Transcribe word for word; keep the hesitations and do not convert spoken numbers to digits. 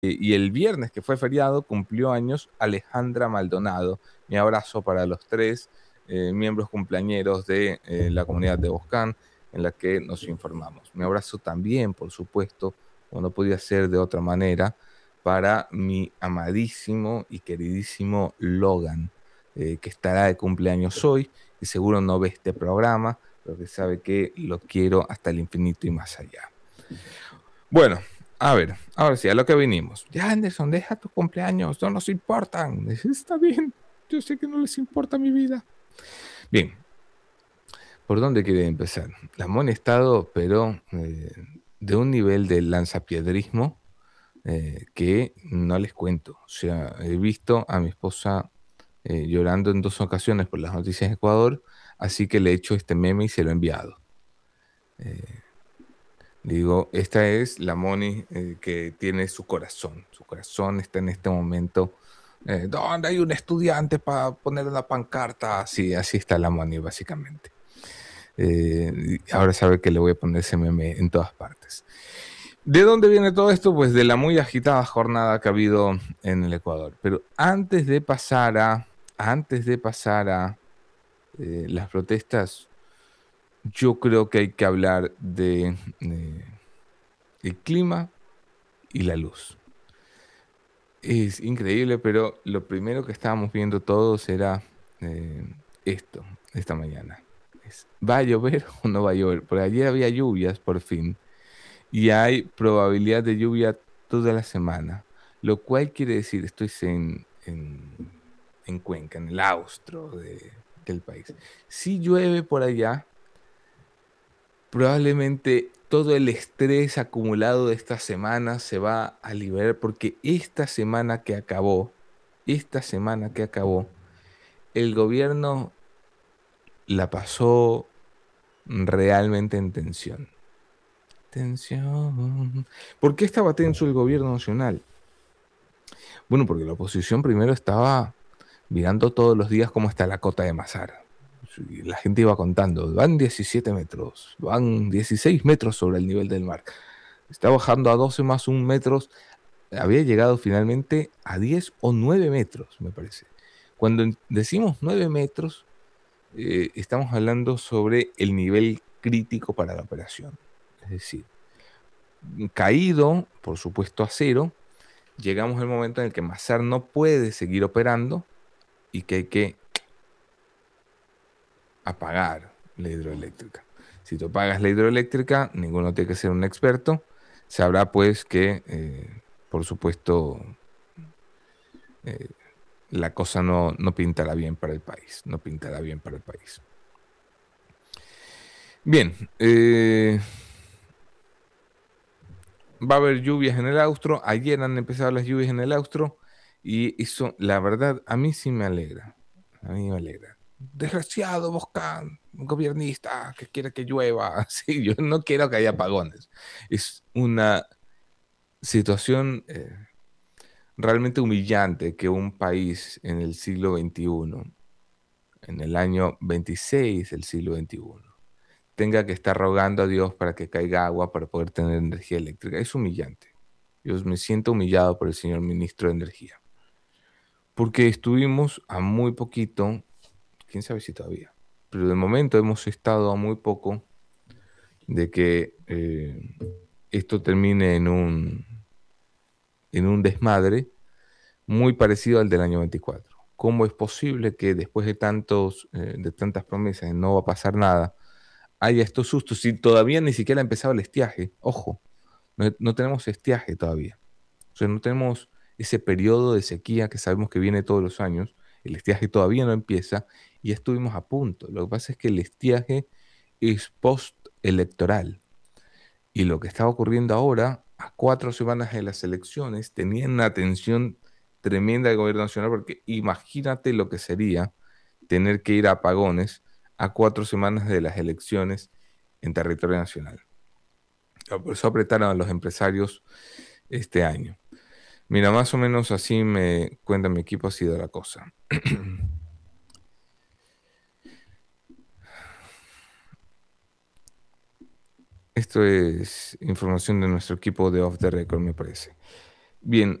y el viernes, que fue feriado, cumplió años Alejandra Maldonado. Mi abrazo para los tres eh, miembros cumpleañeros de eh, la comunidad de Boscán, en la que nos informamos. Mi abrazo también, por supuesto, como no podía ser de otra manera, para mi amadísimo y queridísimo Logan, eh, que estará de cumpleaños hoy, y seguro no ve este programa, pero que sabe que lo quiero hasta el infinito y más allá. Bueno, a ver, ahora sí, a lo que vinimos. Ya, Anderson, deja tus cumpleaños, no nos importan. Dice, está bien, yo sé que no les importa mi vida. Bien, ¿por dónde quiere empezar? La Moni ha estado, pero eh, de un nivel de lanzapiedrismo eh, que no les cuento. O sea, he visto a mi esposa eh, llorando en dos ocasiones por las noticias de Ecuador, así que le he hecho este meme y se lo he enviado. Eh, Digo, esta es la Moni eh, que tiene su corazón. Su corazón está en este momento. Eh, ¿Dónde hay un estudiante para poner una pancarta? Así, así está la Moni, básicamente. Eh, y ahora sabe que le voy a poner ese meme en todas partes. ¿De dónde viene todo esto? Pues de la muy agitada jornada que ha habido en el Ecuador. Pero antes de pasar a, antes de pasar a eh, las protestas, yo creo que hay que hablar de, de el clima y la luz. Es increíble, pero lo primero que estábamos viendo todos era eh, esto, esta mañana. Es, ¿va a llover o no va a llover? Por ayer había lluvias, por fin, y hay probabilidad de lluvia toda la semana, lo cual quiere decir, estoy en, en, en Cuenca, en el austro de- del país. Si llueve por allá, probablemente todo el estrés acumulado de esta semana se va a liberar porque esta semana que acabó, esta semana que acabó, el gobierno la pasó realmente en tensión. Tensión. ¿Por qué estaba tenso el gobierno nacional? Bueno, porque la oposición primero estaba mirando todos los días cómo está la cota de Masar. Y la gente iba contando, van diecisiete metros, van dieciséis metros sobre el nivel del mar. Está bajando a doce más un metros. Había llegado finalmente a diez o nueve metros, me parece. Cuando decimos nueve metros, eh, estamos hablando sobre el nivel crítico para la operación. Es decir, caído, por supuesto, a cero, llegamos al momento en el que Masar no puede seguir operando y que hay que apagar la hidroeléctrica. Si tú apagas la hidroeléctrica, ninguno tiene que ser un experto, sabrá pues que, eh, por supuesto, eh, la cosa no, no pintará bien para el país, no pintará bien para el país. Bien, eh, va a haber lluvias en el Austro, ayer han empezado las lluvias en el Austro y eso, la verdad, a mí sí me alegra, a mí me alegra. Desgraciado Boscán, un gobiernista que quiere que llueva. Sí, yo no quiero que haya apagones. Es una situación eh, realmente humillante que un país en el siglo veintiuno, en el año veintiséis del siglo veintiuno, tenga que estar rogando a Dios para que caiga agua para poder tener energía eléctrica. Es humillante. Yo me siento humillado por el señor ministro de Energía. Porque estuvimos a muy poquito, quién sabe si todavía, pero de momento hemos estado a muy poco de que eh, esto termine en un, en un desmadre muy parecido al del año veinticuatro. ¿Cómo es posible que después de, tantos, eh, de tantas promesas de no va a pasar nada, haya estos sustos si todavía ni siquiera ha empezado el estiaje? Ojo, no, no tenemos estiaje todavía. O sea, no tenemos ese periodo de sequía que sabemos que viene todos los años. El estiaje todavía no empieza y ya estuvimos a punto. Lo que pasa es que el estiaje es post-electoral. Y lo que está ocurriendo ahora, a cuatro semanas de las elecciones, tenían una atención tremenda del gobierno nacional, porque imagínate lo que sería tener que ir a apagones a cuatro semanas de las elecciones en territorio nacional. Por eso apretaron a los empresarios este año. Mira, más o menos así me cuenta mi equipo ha sido la cosa. Esto es información de nuestro equipo de Off the Record, me parece. Bien,